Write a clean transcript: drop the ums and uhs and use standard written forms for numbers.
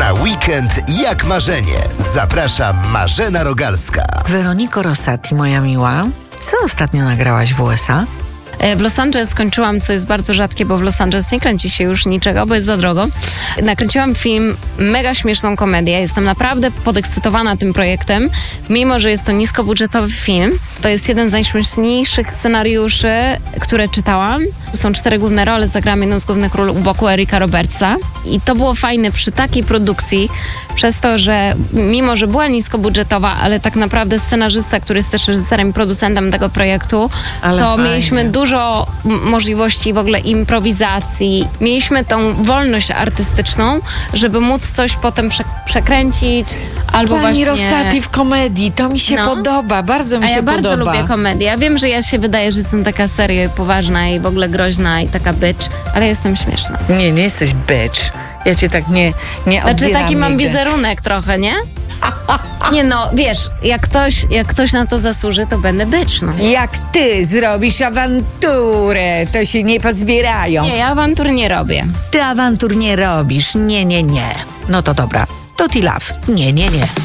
Na weekend jak marzenie. Zaprasza Marzena Rogalska. Weroniko Rosati, moja miła, co ostatnio nagrałaś w USA? W Los Angeles skończyłam, co jest bardzo rzadkie, bo w Los Angeles nie kręci się już niczego, bo jest za drogo. Nakręciłam film, mega śmieszną komedię. Jestem naprawdę podekscytowana tym projektem, mimo że jest to niskobudżetowy film. To jest jeden z najśmieszniejszych scenariuszy, które czytałam. Są 4 główne role, zagrałam jedną z głównych ról u boku Erika Robertsa. I to było fajne przy takiej produkcji, przez to, że mimo, że była niskobudżetowa, ale tak naprawdę scenarzysta, który jest też reżyserem i producentem tego projektu, Ale to fajnie. mieliśmy dużo możliwości w ogóle improwizacji. Mieliśmy tą wolność artystyczną, żeby móc coś potem przekręcić, albo Pani właśnie... Rosati w komedii, to mi się podoba, bardzo mi A się ja bardzo podoba. lubię komedię. Ja wiem, że ja się wydaje, że jestem taka serio i poważna i w ogóle groźna i taka bitch, ale jestem śmieszna. Nie jesteś bitch. Ja cię tak nie Znaczy odbieram taki mam nigdy. wizerunek trochę, nie? Nie no, wiesz, jak ktoś na to zasłuży, to będę bitch, no. Jak ty zrobisz awanturę, to się nie pozbierają. Nie, ja awantur nie robię. Ty awantur nie robisz, nie. No to dobra, to ty love. Nie.